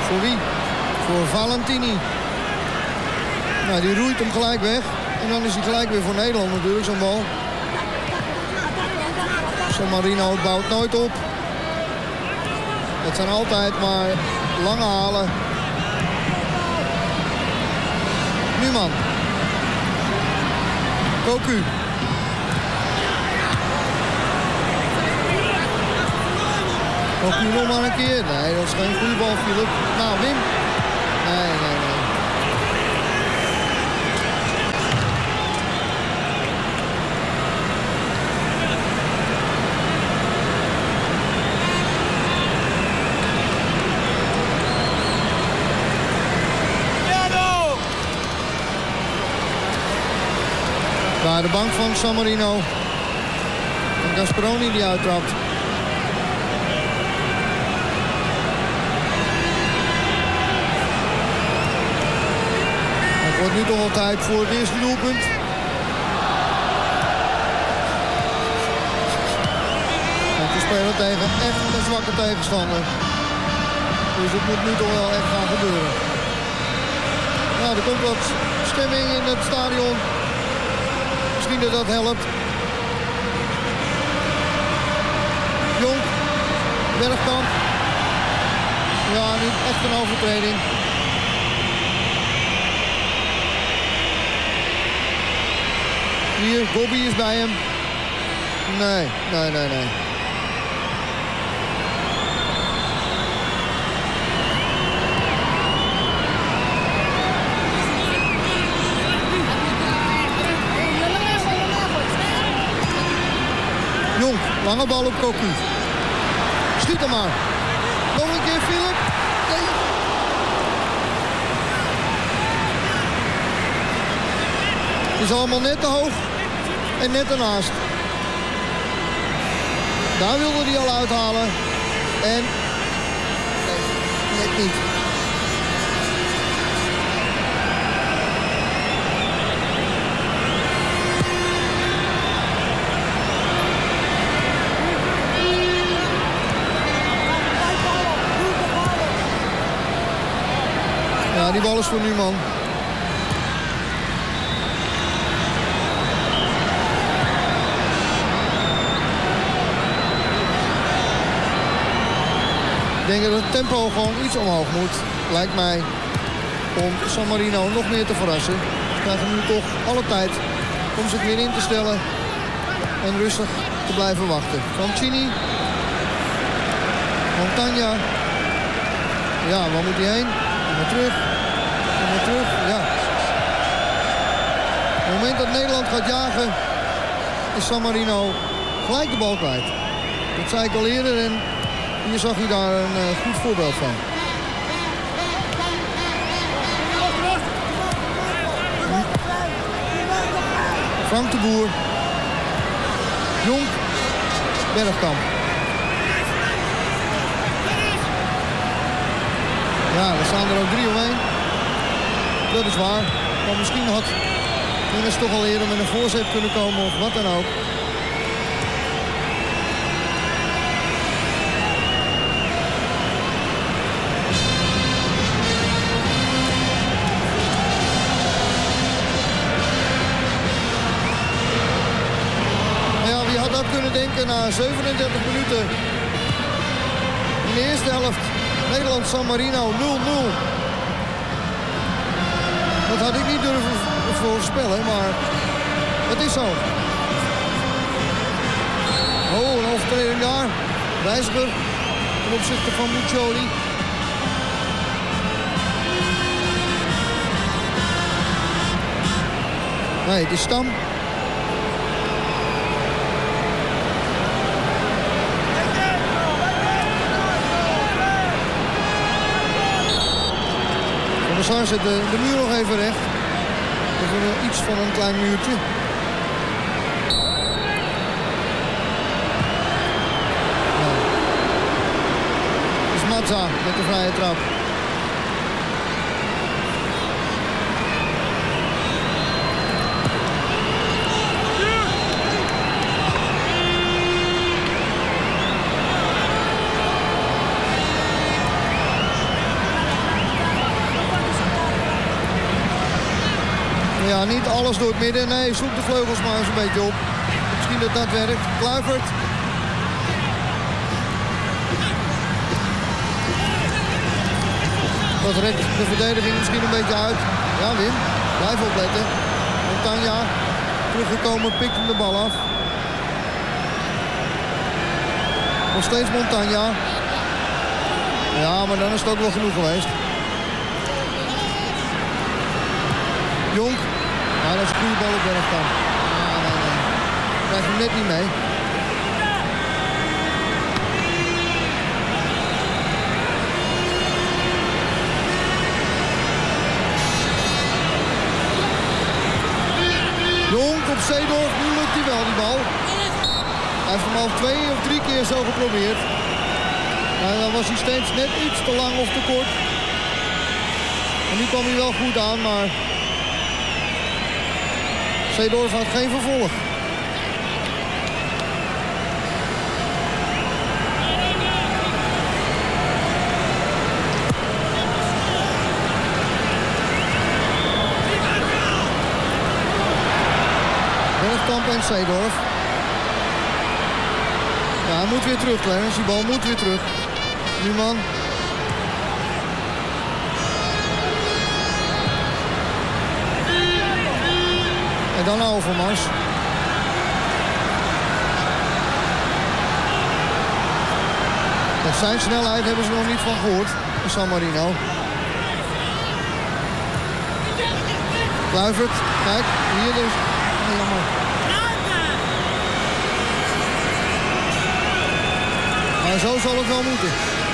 Voor wie? Voor Valentini. Nou, die roeit hem gelijk weg. En dan is hij gelijk weer voor Nederland natuurlijk, zo'n bal. San Marino bouwt nooit op. Het zijn altijd maar lange halen. Numan. Cocu. Cocu nog maar een keer. Nee, dat is geen goede bal, Philip. Nou, Wim. Nee. Daar de bank van San Marino. En Gasperoni die uittrapt. Het wordt nu toch al tijd voor het eerste doelpunt. Want we spelen tegen echt een zwakke tegenstander. Dus het moet nu toch wel echt gaan gebeuren. Nou, er komt wat stemming in het stadion. Misschien dat dat helpt. Jong. Bergkamp. Ja, niet echt een overtreding. Hier, Bobby is bij hem. Nee. Jong, lange bal op Cocu. Schiet hem maar. Nog een keer Philip. Nee. Het is allemaal net te hoog. En net ernaast. Daar wilde hij al uithalen. En... nee, net niet. Ja, die bal is voor Numan. Ik denk dat het tempo gewoon iets omhoog moet, lijkt mij, om San Marino nog meer te verrassen. Ze krijgen nu toch alle tijd om zich weer in te stellen en rustig te blijven wachten. Francini. Montagna. Ja, waar moet hij heen? Kom maar terug. Ja. Op het moment dat Nederland gaat jagen, is San Marino gelijk de bal kwijt. Dat zei ik al eerder en hier zag u daar een goed voorbeeld van. Frank de Boer. Jong. Bergkamp. Ja, er staan er ook 3 omheen. Dat is waar. Maar misschien had Dennis toch al eerder met een voorzet kunnen komen of wat dan ook. Ja, wie had dat kunnen denken na 37 minuten in de eerste helft. Nederland-San Marino 0-0. Dat had ik niet durven voorspellen, maar het is zo. Oh, een overtreding daar. Reiziger ten opzichte van Muccioli. Nee, het is Stam. De Sar zet de muur nog even recht. Even iets van een klein muurtje. Nou. Het is Mazza met de vrije trap. Ja, niet alles door het midden. Nee, zoek de vleugels maar eens een beetje op. Misschien dat dat werkt. Kluivert. Dat rekt de verdediging misschien een beetje uit. Ja, Wim. Blijf opletten. Montagna. Teruggekomen, pikt hem de bal af. Nog steeds Montagna. Ja, maar dan is het ook wel genoeg geweest. Jonk. Ja, dat is een goede bal op Bergkamp. Nee. Krijg hem net niet mee. Jonk op Seedorf. Nu lukt hij wel, die bal. Hij heeft hem al 2 of 3 keer zo geprobeerd. En dan was hij steeds net iets te lang of te kort. En nu kwam hij wel goed aan, maar Seedorf had geen vervolg. Bergkamp en Seedorf. Ja, hij moet weer terug, Clarence. Die bal moet weer terug. Numan. En dan Overmars. Met zijn snelheid hebben ze nog niet van gehoord. San Marino. Kluivert. Kijk, hier dus. Oh, jammer. Maar zo zal het wel moeten.